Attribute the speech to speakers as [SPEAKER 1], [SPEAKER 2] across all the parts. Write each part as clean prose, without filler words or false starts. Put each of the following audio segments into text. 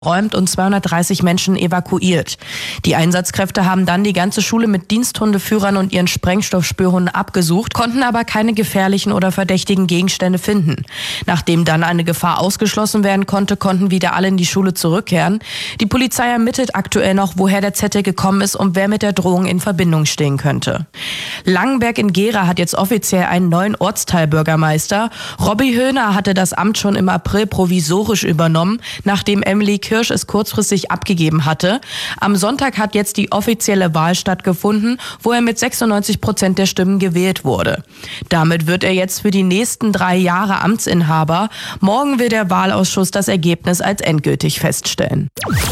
[SPEAKER 1] räumt und 230 Menschen evakuiert. Die Einsatzkräfte haben dann die ganze Schule mit Diensthundeführern und ihren Sprengstoffspürhunden abgesucht, konnten aber keine gefährlichen oder verdächtigen Gegenstände finden. Nachdem dann eine Gefahr ausgeschlossen werden konnte, konnten wieder alle in die Schule zurückkehren. Die Polizei ermittelt aktuell noch, woher der Zettel gekommen ist und wer mit der Drohung in Verbindung stehen könnte. Langenberg in Gera hat jetzt offiziell einen neuen Ortsteilbürgermeister. Robby Höhner hatte das Amt schon im April provisorisch übernommen, nachdem Emily Kirsch es kurzfristig abgegeben hatte. Am Sonntag hat jetzt die offizielle Wahl stattgefunden, wo er mit 96% der Stimmen gewählt wurde. Damit wird er jetzt für die nächsten 3 Jahre Amtsinhaber. Morgen will der Wahlausschuss das Ergebnis als endgültig feststellen.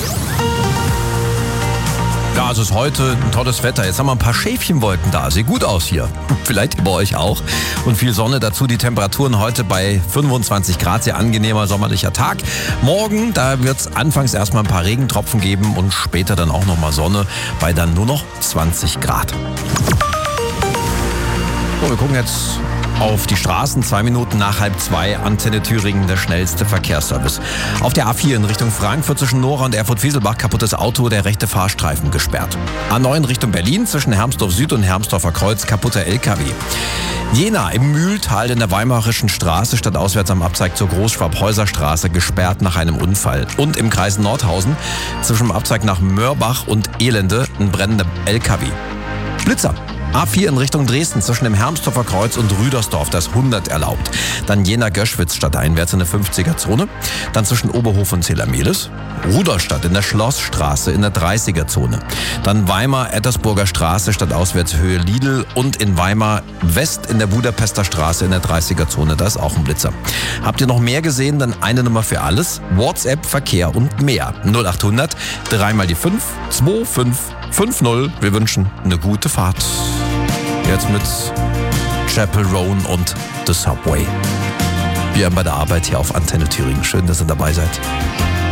[SPEAKER 2] Ja, es ist heute ein tolles Wetter. Jetzt haben wir ein paar Schäfchenwolken da. Sieht gut aus hier. Vielleicht bei euch auch. Und viel Sonne dazu. Die Temperaturen heute bei 25 Grad. Sehr angenehmer sommerlicher Tag. Morgen, da wird es anfangs erstmal ein paar Regentropfen geben und später dann auch nochmal Sonne bei dann nur noch 20 Grad. So, wir gucken jetzt auf die Straßen. 2 Minuten nach 1:30, Antenne Thüringen, der schnellste Verkehrsservice. Auf der A4 in Richtung Frankfurt zwischen Nora und Erfurt-Wieselbach kaputtes Auto, der rechte Fahrstreifen gesperrt. A9 Richtung Berlin zwischen Hermsdorf Süd und Hermsdorfer Kreuz, kaputter LKW. Jena im Mühltal in der Weimarischen Straße stadtauswärts am Abzweig zur Großschwabhäuser gesperrt nach einem Unfall. Und im Kreis Nordhausen zwischen dem Abzweig nach Mörbach und Elende ein brennender LKW. Blitzer. A4 in Richtung Dresden zwischen dem Hermsdorfer Kreuz und Rüdersdorf, das 100 erlaubt. Dann Jena-Göschwitz stadteinwärts in der 50er-Zone. Dann zwischen Oberhof und Zelamelis. Rudolstadt in der Schlossstraße in der 30er-Zone. Dann Weimar-Ettersburger Straße stadtauswärts Höhe Lidl und in Weimar West in der Budapester Straße in der 30er-Zone. Da ist auch ein Blitzer. Habt ihr noch mehr gesehen? Dann eine Nummer für alles. WhatsApp, Verkehr und mehr. 0800 3 mal die 5 2550. Wir wünschen eine gute Fahrt. Jetzt mit Chapel Roan und The Subway. Wir haben bei der Arbeit hier auf Antenne Thüringen. Schön, dass ihr dabei seid.